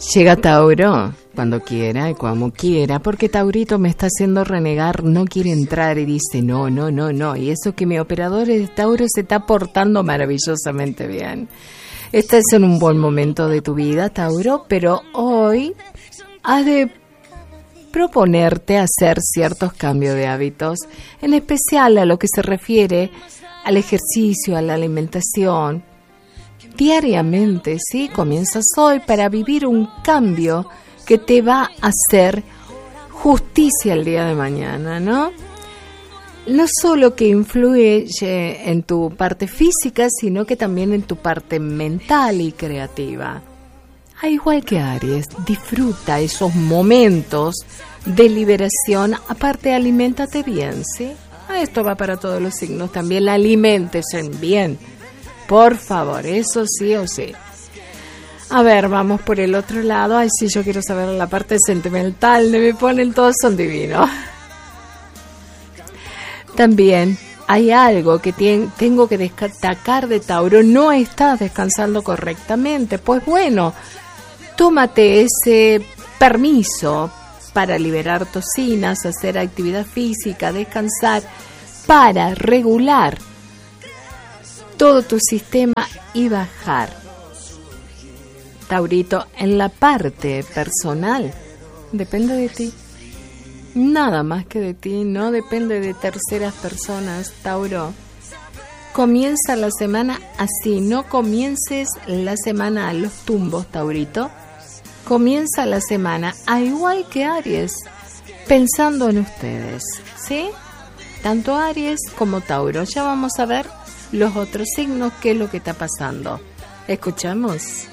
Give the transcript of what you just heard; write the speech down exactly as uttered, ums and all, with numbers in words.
Llega Tauro cuando quiera y como quiera, porque Taurito me está haciendo renegar, no quiere entrar y dice no, no, no, no. Y eso que mi operador de Tauro se está portando maravillosamente bien. Estás en un buen momento de tu vida, Tauro, pero hoy has de proponerte hacer ciertos cambios de hábitos, en especial a lo que se refiere al ejercicio, a la alimentación. Diariamente, ¿sí? Comienzas hoy para vivir un cambio que te va a hacer justicia el día de mañana, ¿no? No solo que influye en tu parte física, sino que también en tu parte mental y creativa. A igual que Aries, disfruta esos momentos de liberación. Aparte, aliméntate bien, ¿sí? Esto va para todos los signos también. Aliméntese bien. Por favor, eso sí o sí. A ver, vamos por el otro lado. Ay, sí, yo quiero saber la parte sentimental. Me, me ponen todos son divinos. También hay algo que ten, tengo que destacar de Tauro. No estás descansando correctamente. Pues bueno, tómate ese permiso para liberar toxinas, hacer actividad física, descansar, para regular todo tu sistema y bajar. Taurito, en la parte personal, depende de ti. Nada más que de ti, no depende de terceras personas, Tauro. Comienza la semana así, no comiences la semana a los tumbos, Taurito. Comienza la semana, a igual que Aries, pensando en ustedes, ¿sí? Tanto Aries como Tauro. Ya vamos a ver los otros signos, qué es lo que está pasando. Escuchamos.